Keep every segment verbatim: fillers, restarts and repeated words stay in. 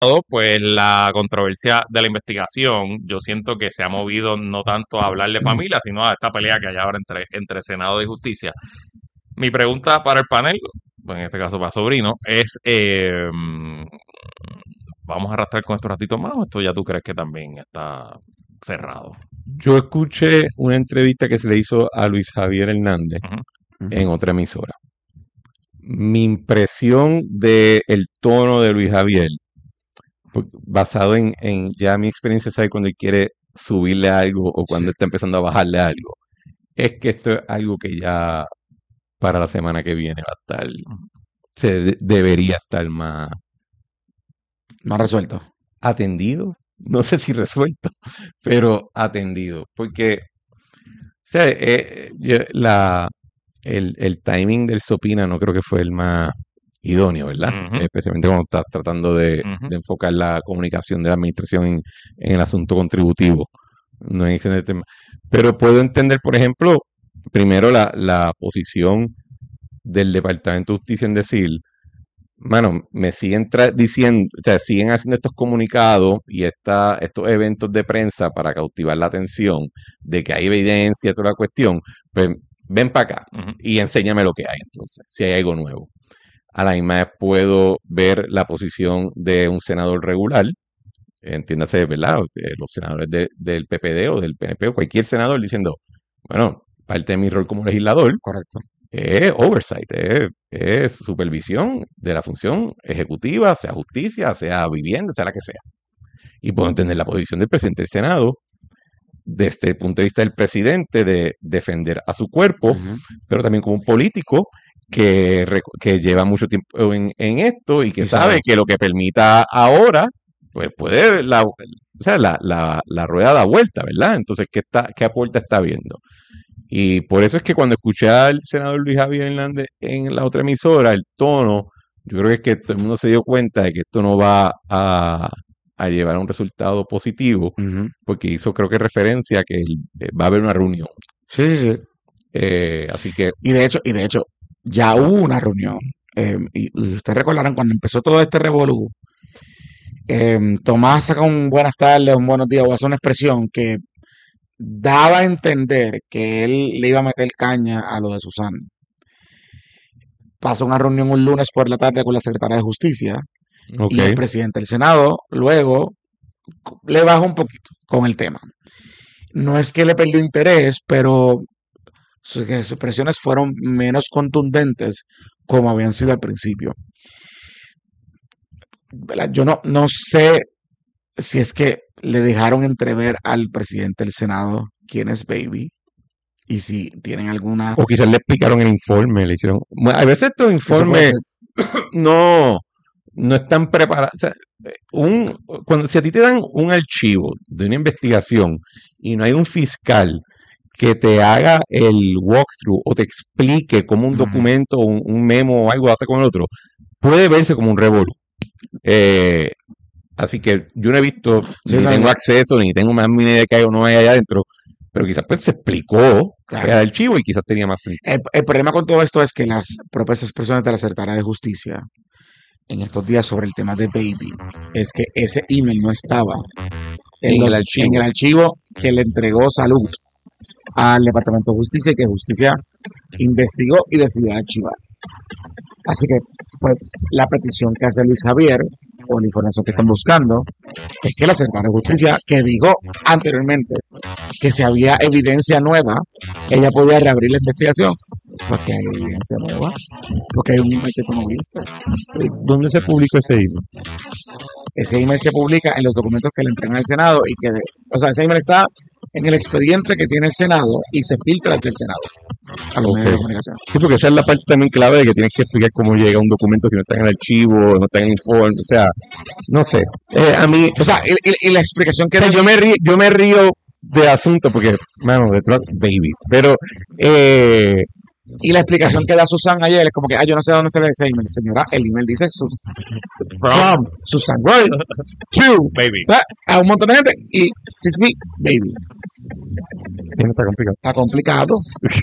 pues la controversia de la investigación, yo siento que se ha movido no tanto a hablar de familia, sino a esta pelea que hay ahora entre, entre Senado y Justicia. Mi pregunta para el panel, pues en este caso para Sobrino, es, eh, ¿vamos a arrastrar con estos ratitos más o esto ya tú crees que también está cerrado? Yo escuché una entrevista que se le hizo a Luis Javier Hernández Ujú. en otra emisora. Mi impresión del tono de Luis Javier, pues, basado en, en ya mi experiencia, sabe cuando él quiere subirle algo o cuando Sí. está empezando a bajarle algo, es que esto es algo que ya para la semana que viene va a estar, se de- debería estar más No resuelto. atendido, no sé si resuelto, pero atendido, porque o sea, eh, yo- la, el, el timing del Sopina no creo que fue el más idóneo, ¿verdad? Ujú. Especialmente cuando estás tratando de, Ujú. de enfocar la comunicación de la administración en, en el asunto contributivo, no en ese tema. Pero puedo entender, por ejemplo, primero la, la posición del Departamento de Justicia en decir, mano, me siguen tra- diciendo, o sea, siguen haciendo estos comunicados y esta, estos eventos de prensa para cautivar la atención de que hay evidencia, toda la cuestión, pues ven para acá Ujú. y enséñame lo que hay entonces, si hay algo nuevo. A la misma vez puedo ver la posición de un senador regular, entiéndase, ¿verdad? Eh, Los senadores de- del P P D o del P N P o cualquier senador diciendo, bueno, parte de mi rol como legislador Correcto. es oversight, es, es supervisión de la función ejecutiva, sea justicia, sea vivienda, sea la que sea. Y puedo entender la posición del presidente del Senado desde el punto de vista del presidente de defender a su cuerpo, Ujú. pero también como un político que, reco- que lleva mucho tiempo en, en esto y que Y sabe sabe. que lo que permita ahora, pues puede, la, o sea, la, la, la rueda da vuelta, ¿verdad? Entonces, ¿qué, está, qué aporta está viendo? Y por eso es que cuando escuché al senador Luis Javier Hernández en la otra emisora, el tono, yo creo que es que todo el mundo se dio cuenta de que esto no va a, a llevar a un resultado positivo, Ujú. porque hizo creo que referencia a que el- eh, va a haber una reunión. Sí, sí, sí. Eh, así que, Y de hecho, y de hecho, ya hubo una reunión. eh, y, y ustedes recordarán cuando empezó todo este revolú. eh, Tomás saca un buenas tardes, un buenos días, o hace una expresión que daba a entender que él le iba a meter caña a lo de Susana. Pasó una reunión un lunes por la tarde con la secretaria de Justicia ok, y el presidente del Senado luego le bajó un poquito con el tema. No es que le perdió interés, pero sus sus expresiones fueron menos contundentes como habían sido al principio. ¿Verdad? Yo no, no sé si es que le dejaron entrever al presidente del Senado quién es Baby y si tienen alguna... o quizás le explicaron el informe, le hicieron, bueno, a veces estos Eso puede informes ser. no, no están preparados. O sea, un, cuando, si a ti te dan un archivo de una investigación y no hay un fiscal que te haga el walkthrough o te explique cómo un Ujú. documento, un, un memo o algo data con el otro, puede verse como un revolú. Eh, así que yo no he visto, Sí, ni no, tengo no, acceso, ni tengo más ni idea de que hay o no hay allá adentro, pero quizás pues se explicó claro. el archivo y quizás tenía más sentido. El, el problema con todo esto es que las propias expresiones de la secretaria de Justicia en estos días sobre el tema de Baby es que ese email no estaba en, En los, el en archivo. el archivo que le entregó Salud al Departamento de Justicia y que Justicia investigó y decidió archivar. Así que, pues, la petición que hace Luis Javier, o la información que están buscando, es que la Secretaría de Justicia, que dijo anteriormente que si había evidencia nueva, ella podía reabrir la investigación. Porque hay evidencia nueva, porque hay un email que tú no viste. ¿Dónde se publicó ese email? Ese email se publica en los documentos que le entregan al Senado y que, o sea, ese email está en el expediente que tiene el Senado y se filtra del Senado a los Ok. medios de comunicación. Sí, porque esa es la parte también clave de que tienes que explicar cómo llega un documento si no está en el archivo, no está en el informe, o sea, no sé. Eh, a mí, O sea, y, y- y la explicación que o sea, da- yo me río, yo me río de asunto porque, mano, de truck, baby. Pero, eh, y la explicación que da Susan ayer es como que, ah, yo no sé dónde se ve ese email. Señora, el email dice Sus- from Susan Roy to Baby. a un montón de gente y sí, sí, baby. Sí, está complicado. Está complicado.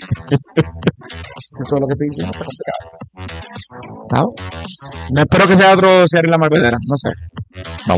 Eso es lo que estoy diciendo, está complicado. ¿Sabes? No espero que sea otro Cierre la Marvedera, no sé. Vamos